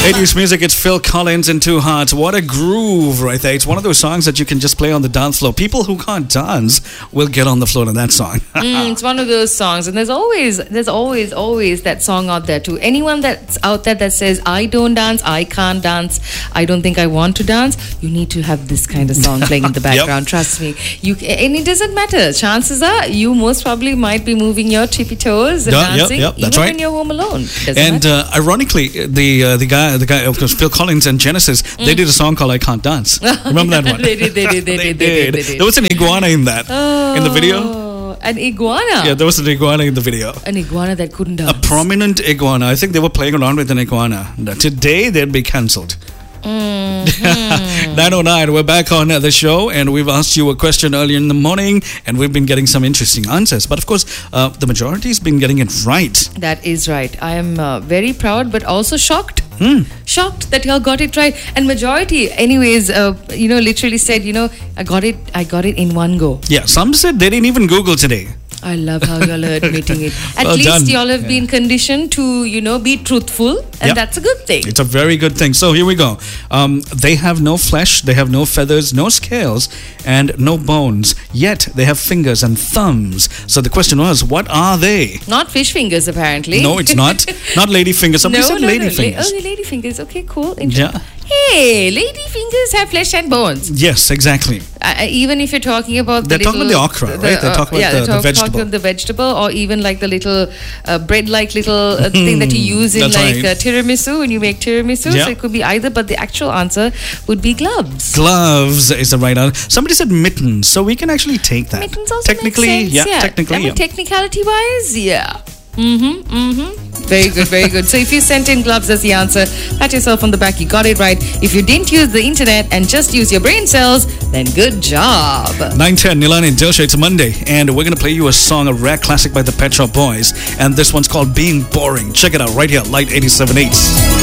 80s music, it's Phil Collins and Two Hearts. What a groove right there. It's one of those songs that you can just play on the dance floor. People who can't dance will get on the floor in that song. It's one of those songs, and there's always that song out there too. Anyone that's out there that says, I don't dance, I can't dance, I don't think I want to dance, you need to have this kind of song playing in the background. Yep. Trust me. And it doesn't matter. Chances are you most probably might be moving your tippy toes and dancing even when you're home alone. And ironically, the guy, of course, Phil Collins and Genesis, they did a song called I Can't Dance. Remember that one? They did. There was an iguana in that, in the video. An iguana? Yeah, there was an iguana in the video. An iguana that couldn't dance. A prominent iguana. I think they were playing around with an iguana. Today, they'd be cancelled. 9:09, we're back on the show, and we've asked you a question earlier in the morning, and we've been getting some interesting answers. But of course, the majority's been getting it right. That is right. I am very proud, but also shocked. Shocked that y'all got it right. And majority, anyways, literally said, I got it in one go. Yeah, some said they didn't even Google today. I love how y'all are admitting it. At least y'all have been conditioned to, be truthful, and that's a good thing. It's a very good thing. So here we go. They have no flesh, they have no feathers, no scales, and no bones. Yet they have fingers and thumbs. So the question was, what are they? Not fish fingers, apparently. No, it's not. Not lady fingers. Somebody said lady fingers. Lady fingers. Okay, cool. Yeah. Hey, lady fingers have flesh and bones. Yes, exactly. Even if you're talking about they're talking about the okra, right? They're talking about the vegetable. Talking about the vegetable, or even like the little bread-like little thing that you use in tiramisu when you make tiramisu. Yeah. So it could be either, but the actual answer would be gloves. Gloves is the right answer. Somebody said mittens, so we can actually take that. Mittens also technically makes sense. Yeah, technically, technicality-wise, yeah. Very good, very good. So if you sent in gloves as the answer, pat yourself on the back, you got it right. If you didn't use the internet and just use your brain cells, then good job. 9:10, Nilani and Dilsha, it's a Monday, and we're going to play you a song, a rare classic by the Pet Shop Boys, and this one's called Being Boring. Check it out right here, Light 87.8.